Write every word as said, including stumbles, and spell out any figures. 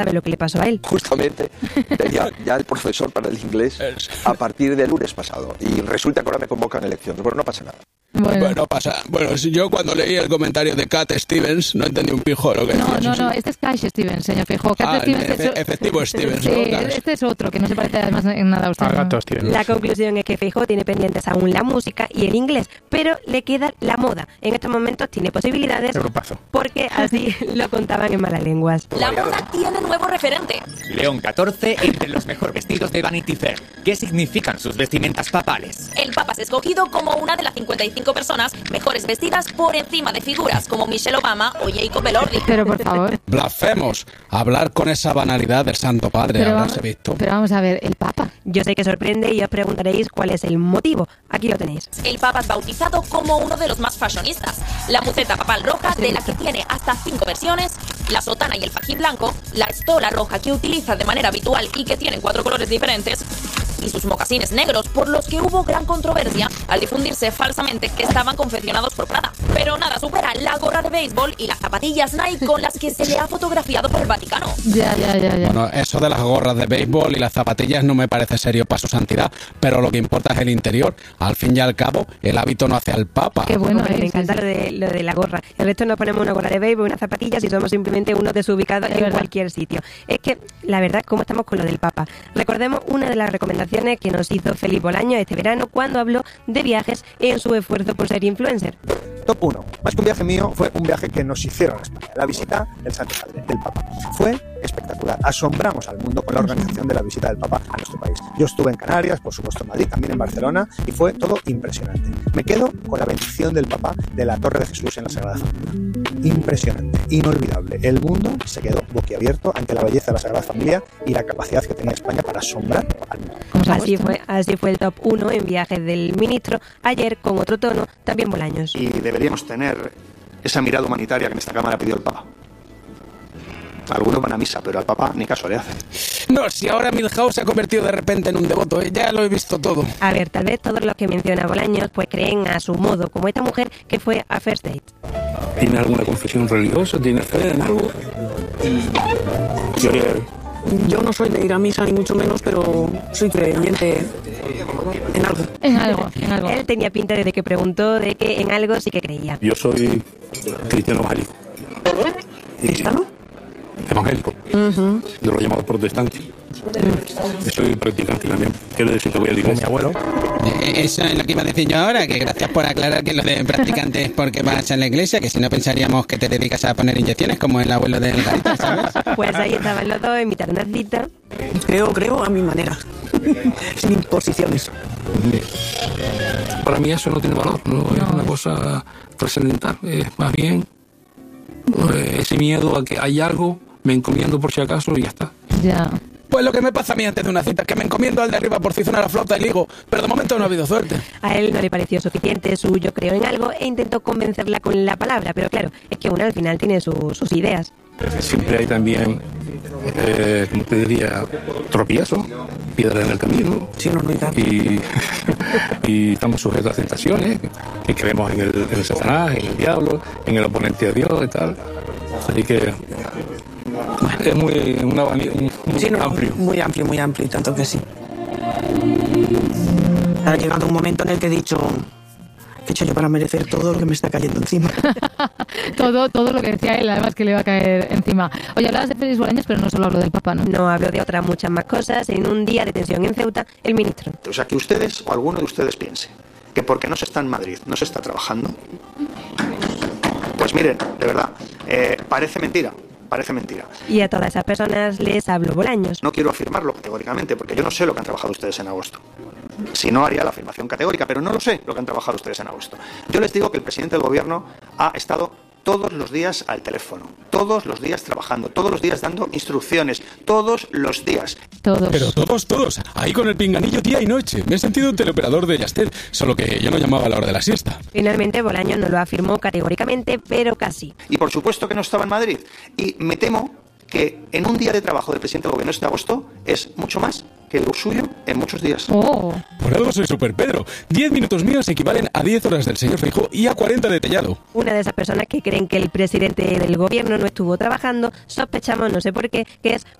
sabe lo que le pasó a él. Justamente tenía ya el profesor para el inglés a partir del lunes pasado y resulta que ahora me convocan elecciones. Bueno, no pasa nada. Bueno, bueno pasa. Bueno, si yo cuando leí el comentario de Cat Stevens no entendí un pijo lo que No, decía. no, no, este es Cash Stevens, señor Fijo. Cat Ah, Stevens efe- es... efectivo Stevens. Sí, ¿no? Claro. este es otro, que no se parece además en nada a usted. A ¿no? Gato Stevens. La conclusión es que Feijóo tiene pendientes aún la música y el inglés, pero le queda la moda. En estos momentos tiene posibilidades Grupazo. porque así lo contaban en Malas Lenguas. La moda tiene nuevo referente. León catorce entre los mejor vestidos de Vanity Fair. ¿Qué significan sus vestimentas papales? El Papa es escogido como una de las cincuenta y cinco personas mejores vestidas por encima de figuras como Michelle Obama o Jacob Elordi. Pero por favor. Blasfemos. Hablar con esa banalidad del Santo Padre, Pero habrás vamos, visto. pero vamos a ver, el Papa. Yo sé que sorprende y os preguntaréis cuál es el motivo. Aquí lo tenéis. El Papa es bautizado como uno de los más fashionistas. La muceta papal roja, de la que tiene hasta cinco versiones, la sotana y el fajín blanco, la estola roja que utiliza de manera habitual y que tienen cuatro colores diferentes, y sus mocasines negros, por los que hubo gran controversia al difundirse falsamente que estaban confeccionados por Prada. Pero nada supera la gorra de béisbol y las zapatillas Nike con las que se le ha fotografiado por el Vaticano. Ya, ya, ya, ya. Bueno, eso de las gorras de béisbol y las zapatillas no me parece serio para su santidad, pero lo que importa es el interior. Al fin y al cabo, el hábito no hace al Papa. Qué bueno, Hombre, eh, me sí, encanta sí. lo de, lo de la gorra. El resto nos ponemos una gorra de béisbol, unas zapatillas y somos simplemente unos desubicados Es en verdad. cualquier sitio. Es que, la verdad, ¿cómo estamos con lo del Papa? Recordemos una de las recomendaciones que nos hizo Felipe Bolaño este verano cuando habló de viajes en su esfuerzo por ser influencer. Top uno. Más que un viaje mío, fue un viaje que nos hicieron a España. La visita del Santo Padre, del Papa. Fue espectacular. Asombramos al mundo con la organización de la visita del Papa a nuestro país. Yo estuve en Canarias, por supuesto en Madrid, también en Barcelona, y fue todo impresionante. Me quedo con la bendición del Papa de la Torre de Jesús en la Sagrada Familia. Impresionante, inolvidable. El mundo se quedó boquiabierto ante la belleza de la Sagrada Familia y la capacidad que tenía España para asombrar al mundo. Así fue, así fue el top uno en viajes del ministro. Ayer, con otro tono, también Bolaños. Y deberíamos tener esa mirada humanitaria que en esta Cámara pidió el Papa. Algunos van a misa, pero al Papa ni caso le hacen. No, si ahora Milhouse se ha convertido de repente en un devoto, ¿eh? Ya lo he visto todo. A ver, tal vez todos los que menciona Bolaños pues creen a su modo, como esta mujer que fue a First Date. ¿Tiene alguna confesión religiosa? ¿Tiene fe en algo? Yo, yo no soy de ir a misa ni mucho menos, pero soy creyente en algo. En algo, en algo. Él tenía pinta desde que preguntó de que en algo sí que creía. Yo soy cristiano evangélico. ¿Cristiano? Evangélico. Uh-huh. Yo lo llamo protestante. Soy practicante también. Quiero decir que voy a la iglesia. Mi abuelo. Eh, Eso es lo que iba a decir yo ahora, que gracias por aclarar que lo de practicante es porque vas a la iglesia, que si no pensaríamos que te dedicas a poner inyecciones como el abuelo del garita, ¿sabes? Pues ahí estaban los dos en mitad de una cita. Creo, creo a mi manera. Sin imposiciones. Para mí eso no tiene valor, no, es una cosa trascendental. Es más bien eh, ese miedo a que hay algo, me encomiendo por si acaso y ya está. Ya. Pues lo que me pasa a mí antes de una cita es que me encomiendo al de arriba por si suena la flauta y digo, pero de momento no ha habido suerte. A él no le pareció suficiente su yo creo en algo e intentó convencerla con la palabra, pero claro, es que uno al final tiene su- sus ideas. Siempre hay también, eh, como te diría, tropiezo, piedra en el camino. Sí, no, no hay y, y estamos sujetos a tentaciones, y creemos en el, en el Satanás, en el diablo, en el oponente de Dios y tal. Así que es muy, una, muy Sí, no, amplio. Muy amplio, muy amplio, tanto que sí. Ha llegado un momento en el que he dicho, ¿qué he hecho yo para merecer todo lo que me está cayendo encima? todo, todo lo que decía él, además que le iba a caer encima. Oye, hablabas de Félix Bolaños, pero no solo hablo del Papa, ¿no? No hablo de otras muchas más cosas. En un día de tensión en Ceuta, el ministro. O sea, que ustedes o alguno de ustedes piense que porque no se está en Madrid, no se está trabajando, pues miren, de verdad, eh, parece mentira, parece mentira. Y a todas esas personas les hablo Bolaños. No quiero afirmarlo categóricamente porque yo no sé lo que han trabajado ustedes en agosto. Si no, haría la afirmación categórica, pero no lo sé lo que han trabajado ustedes en agosto. Yo les digo que el presidente del gobierno ha estado todos los días al teléfono, todos los días trabajando, todos los días dando instrucciones, todos los días. Todos. Pero todos, todos, ahí con el pinganillo día y noche. Me he sentido un teleoperador de Yastel, solo que yo no llamaba a la hora de la siesta. Finalmente, Bolaños no lo afirmó categóricamente, pero casi. Y por supuesto que no estaba en Madrid. Y me temo que en un día de trabajo del presidente del gobierno este agosto es mucho más que lo suyo en muchos días. Oh. Por algo soy Super Pedro. Diez minutos míos equivalen a diez horas del señor Feijóo y a cuarenta de Tellado. Una de esas personas que creen que el presidente del gobierno no estuvo trabajando, sospechamos, no sé por qué, que es